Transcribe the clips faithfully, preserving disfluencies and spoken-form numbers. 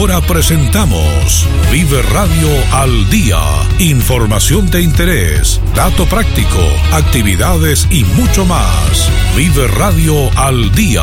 Ahora presentamos Vive Radio al Día. Información de interés, dato práctico, actividades y mucho más. Vive Radio al Día.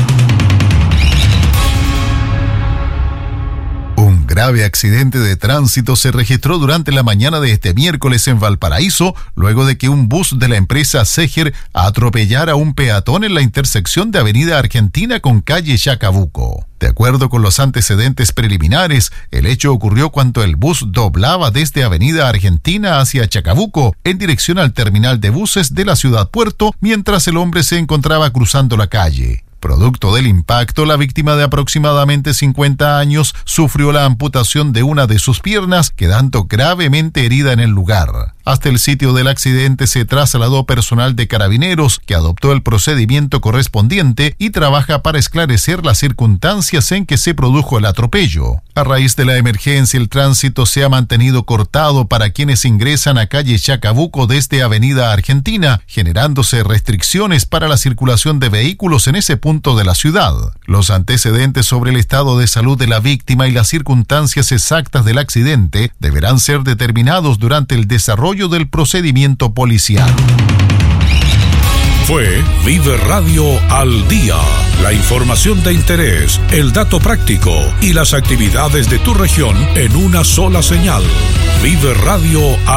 Un grave accidente de tránsito se registró durante la mañana de este miércoles en Valparaíso, luego de que un bus de la empresa Seger atropellara a un peatón en la intersección de Avenida Argentina con calle Chacabuco. De acuerdo con los antecedentes preliminares, el hecho ocurrió cuando el bus doblaba desde Avenida Argentina hacia Chacabuco, en dirección al terminal de buses de la ciudad Puerto, mientras el hombre se encontraba cruzando la calle. Producto del impacto, la víctima de aproximadamente cincuenta años sufrió la amputación de una de sus piernas, quedando gravemente herida en el lugar. Hasta el sitio del accidente se trasladó personal de Carabineros, que adoptó el procedimiento correspondiente y trabaja para esclarecer las circunstancias en que se produjo el atropello. A raíz de la emergencia, el tránsito se ha mantenido cortado para quienes ingresan a calle Chacabuco desde Avenida Argentina, generándose restricciones para la circulación de vehículos en ese punto de la ciudad. Los antecedentes sobre el estado de salud de la víctima y las circunstancias exactas del accidente deberán ser determinados durante el desarrollo del procedimiento policial. Fue Vive Radio al Día. La información de interés, el dato práctico y las actividades de tu región en una sola señal. Vive Radio al